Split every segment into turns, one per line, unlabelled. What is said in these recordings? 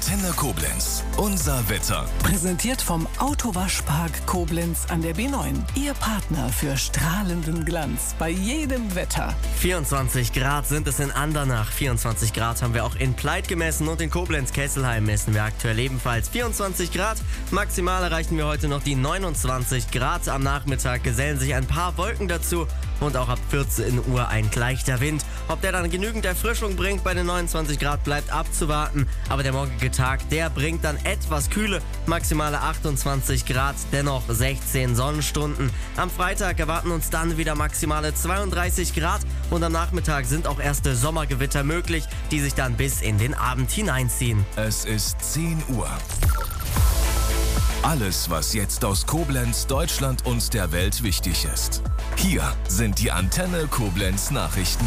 Antenne Koblenz. Unser Wetter.
Präsentiert vom Autowaschpark Koblenz an der B9. Ihr Partner für strahlenden Glanz bei jedem Wetter.
24 Grad sind es in Andernach. 24 Grad haben wir auch in Pleit gemessen und in Koblenz-Kesselheim messen wir aktuell ebenfalls 24 Grad. Maximal erreichen wir heute noch die 29 Grad. Am Nachmittag gesellen sich ein paar Wolken dazu und auch ab 14 Uhr ein leichter Wind. Ob der dann genügend Erfrischung bringt bei den 29 Grad, bleibt abzuwarten. Aber der morgige Tag, der bringt dann etwas Kühle, maximale 28 Grad, dennoch 16 Sonnenstunden. Am Freitag erwarten uns dann wieder maximale 32 Grad und am Nachmittag sind auch erste Sommergewitter möglich, die sich dann bis in den Abend hineinziehen.
Es ist 10 Uhr. Alles, was jetzt aus Koblenz, Deutschland und der Welt wichtig ist. Hier sind die Antenne Koblenz Nachrichten.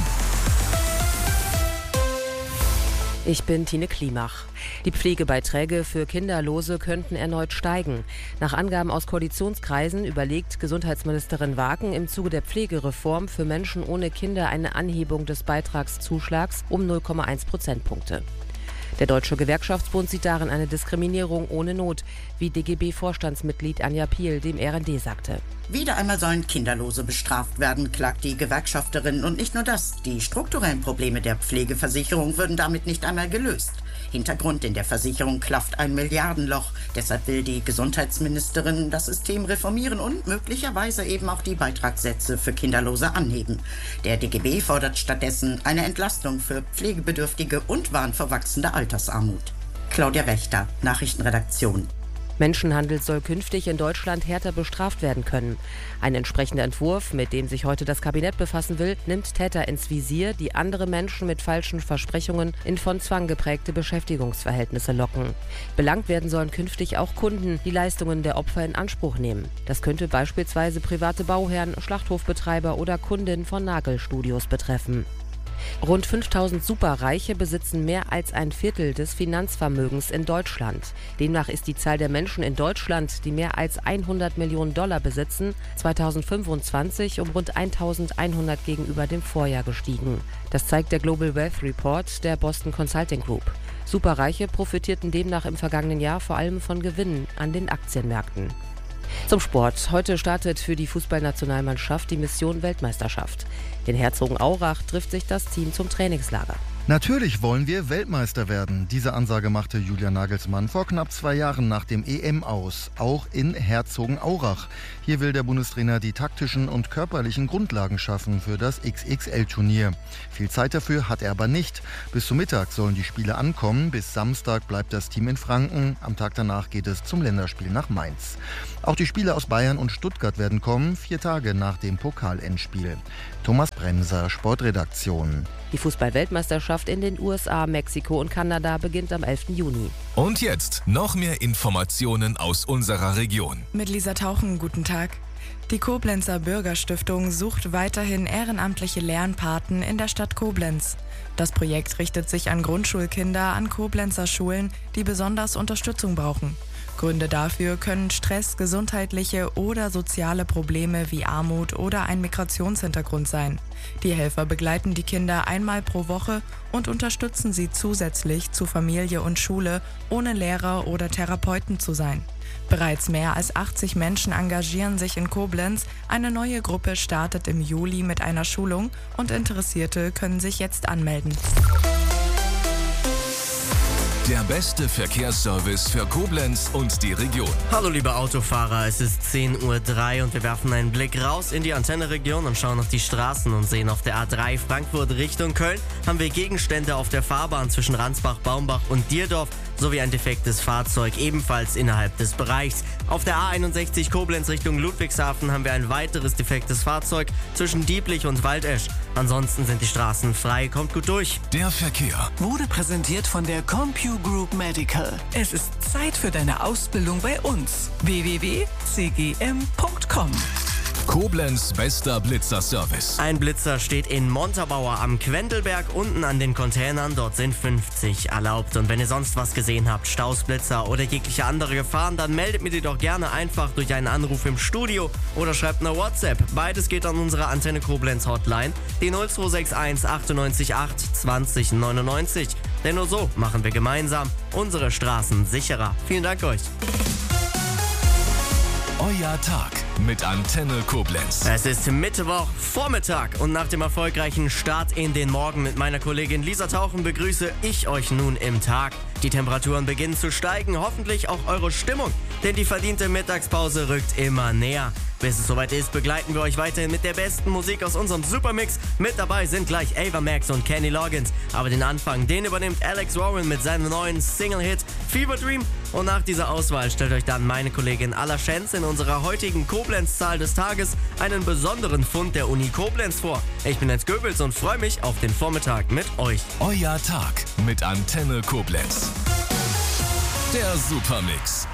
Ich bin Tine Klimach. Die Pflegebeiträge für Kinderlose könnten erneut steigen. Nach Angaben aus Koalitionskreisen überlegt Gesundheitsministerin Waken im Zuge der Pflegereform für Menschen ohne Kinder eine Anhebung des Beitragszuschlags um 0,1 Prozentpunkte. Der Deutsche Gewerkschaftsbund sieht darin eine Diskriminierung ohne Not, wie DGB-Vorstandsmitglied Anja Piel dem RND sagte.
Wieder einmal sollen Kinderlose bestraft werden, klagt die Gewerkschafterin. Und nicht nur das, die strukturellen Probleme der Pflegeversicherung würden damit nicht einmal gelöst. Hintergrund: in der Versicherung klafft ein Milliardenloch. Deshalb will die Gesundheitsministerin das System reformieren und möglicherweise eben auch die Beitragssätze für Kinderlose anheben. Der DGB fordert stattdessen eine Entlastung für Pflegebedürftige und warnt vor wachsender Altersarmut. Claudia Wächter, Nachrichtenredaktion.
Menschenhandel soll künftig in Deutschland härter bestraft werden können. Ein entsprechender Entwurf, mit dem sich heute das Kabinett befassen will, nimmt Täter ins Visier, die andere Menschen mit falschen Versprechungen in von Zwang geprägte Beschäftigungsverhältnisse locken. Belangt werden sollen künftig auch Kunden, die Leistungen der Opfer in Anspruch nehmen. Das könnte beispielsweise private Bauherren, Schlachthofbetreiber oder Kundinnen von Nagelstudios betreffen. Rund 5000 Superreiche besitzen mehr als ein Viertel des Finanzvermögens in Deutschland. Demnach ist die Zahl der Menschen in Deutschland, die mehr als 100 Millionen Dollar besitzen, 2025 um rund 1100 gegenüber dem Vorjahr gestiegen. Das zeigt der Global Wealth Report der Boston Consulting Group. Superreiche profitierten demnach im vergangenen Jahr vor allem von Gewinnen an den Aktienmärkten. Zum Sport. Heute startet für die Fußballnationalmannschaft die Mission Weltmeisterschaft. In Herzogenaurach trifft sich das Team zum Trainingslager.
Natürlich wollen wir Weltmeister werden. Diese Ansage machte Julian Nagelsmann vor knapp 2 Jahren nach dem EM aus, auch in Herzogenaurach. Hier will der Bundestrainer die taktischen und körperlichen Grundlagen schaffen für das XXL-Turnier. Viel Zeit dafür hat er aber nicht. Bis zum Mittag sollen die Spiele ankommen. Bis Samstag bleibt das Team in Franken. Am Tag danach geht es zum Länderspiel nach Mainz. Auch die Spieler aus Bayern und Stuttgart werden kommen, 4 Tage nach dem Pokalendspiel. Thomas Bremser, Sportredaktion.
Die Fußball-Weltmeisterschaft in den USA, Mexiko und Kanada beginnt am 11. Juni.
Und jetzt noch mehr Informationen aus unserer Region.
Mit Lisa Tauchen, guten Tag. Die Koblenzer Bürgerstiftung sucht weiterhin ehrenamtliche Lernpaten in der Stadt Koblenz. Das Projekt richtet sich an Grundschulkinder an Koblenzer Schulen, die besonders Unterstützung brauchen. Gründe dafür können Stress, gesundheitliche oder soziale Probleme wie Armut oder ein Migrationshintergrund sein. Die Helfer begleiten die Kinder einmal pro Woche und unterstützen sie zusätzlich zu Familie und Schule, ohne Lehrer oder Therapeuten zu sein. Bereits mehr als 80 Menschen engagieren sich in Koblenz. Eine neue Gruppe startet im Juli mit einer Schulung und Interessierte können sich jetzt anmelden.
Der beste Verkehrsservice für Koblenz und die Region.
Hallo liebe Autofahrer, es ist 10:03 Uhr und wir werfen einen Blick raus in die Antenne-Region und schauen auf die Straßen und sehen auf der A3 Frankfurt Richtung Köln haben wir Gegenstände auf der Fahrbahn zwischen Ransbach, Baumbach und Dierdorf sowie ein defektes Fahrzeug ebenfalls innerhalb des Bereichs. Auf der A61 Koblenz Richtung Ludwigshafen haben wir ein weiteres defektes Fahrzeug zwischen Dieblich und Waldesch. Ansonsten sind die Straßen frei, kommt gut durch.
Der Verkehr
Wurde präsentiert von der CompuGroup Medical. Es ist Zeit für deine Ausbildung bei uns. www.cgm.com.
Koblenz bester Blitzerservice.
Ein Blitzer steht in Montabaur am Quendelberg unten an den Containern. Dort sind 50 erlaubt. Und wenn ihr sonst was gesehen habt, Staus, Blitzer oder jegliche andere Gefahren, dann meldet mir die doch gerne einfach durch einen Anruf im Studio oder schreibt eine WhatsApp. Beides geht an unsere Antenne Koblenz Hotline, die 0261 98 8 20 99. Denn nur so machen wir gemeinsam unsere Straßen sicherer. Vielen Dank euch.
Euer Tag mit Antenne Koblenz.
Es ist Mittwochvormittag und nach dem erfolgreichen Start in den Morgen mit meiner Kollegin Lisa Tauchen begrüße ich euch nun im Tag. Die Temperaturen beginnen zu steigen, hoffentlich auch eure Stimmung, denn die verdiente Mittagspause rückt immer näher. Bis es soweit ist, begleiten wir euch weiterhin mit der besten Musik aus unserem Supermix. Mit dabei sind gleich Ava Max und Kenny Loggins. Aber den Anfang, den übernimmt Alex Warren mit seinem neuen Single-Hit Fever Dream. Und nach dieser Auswahl stellt euch dann meine Kollegin Alla Schenz in unserer heutigen Koblenz-Zahl des Tages einen besonderen Fund der Uni Koblenz vor. Ich bin Jens Goebbels und freue mich auf den Vormittag mit euch.
Euer Tag mit Antenne Koblenz. Der Supermix.